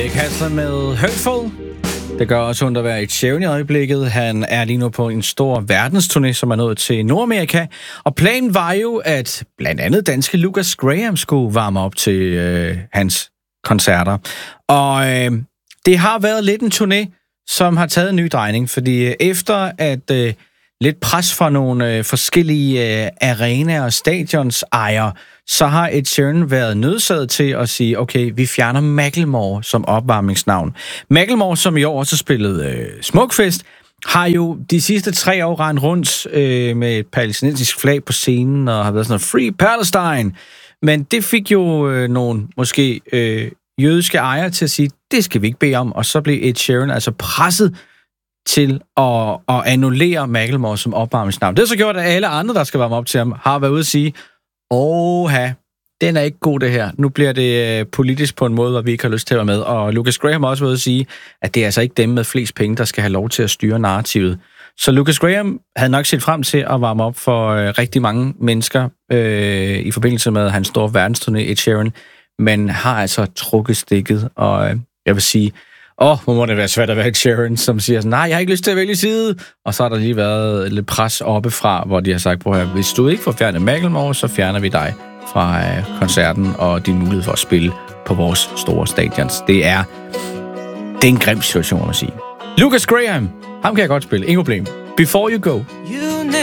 Kasper med Hurtful. Det gør også ondt at være i Sheeran i øjeblikket. Han er lige nu på en stor verdensturné, som er nået til Nordamerika. Og planen var jo, at blandt andet danske Lukas Graham skulle varme op til hans koncerter. Og det har været lidt en turné, som har taget en ny drejning. Fordi efter at lidt pres fra nogle forskellige arenaer og stadions ejer, så har Ed Sheeran været nødsaget til at sige, okay, vi fjerner Macklemore som opvarmningsnavn. Macklemore, som i år også spillede Smukfest, har jo de sidste 3 år rendt rundt med et palæstinensisk flag på scenen og har været sådan Free Palestine. Men det fik jo nogle måske jødiske ejere til at sige, det skal vi ikke bede om. Og så blev Ed Sheeran altså presset til at annullere Macklemore som opvarmningsnavn. Det har så gjort, at alle andre, der skal varme op til ham, har været ude at sige, den er ikke god det her. Nu bliver det politisk på en måde, hvor vi ikke har lyst til at være med. Og Lukas Graham har også været ude at sige, at det er altså ikke dem med flest penge, der skal have lov til at styre narrativet. Så Lukas Graham havde nok set frem til at varme op for rigtig mange mennesker i forbindelse med hans store verdensturné Ed Sheeran, men har altså trukket stikket, og jeg vil sige, hvor må det være svært at være Ed Sheeran, som siger sådan, nej, jeg har ikke lyst til at vælge side. Og så har der lige været lidt pres oppefra, hvor de har sagt, prøv her, hvis du ikke får fjernet Macklemore, så fjerner vi dig fra koncerten og din mulighed for at spille på vores store stadions. Det er en grim situation, må man sige. Lukas Graham, ham kan jeg godt spille, ingen problem. Before You Go.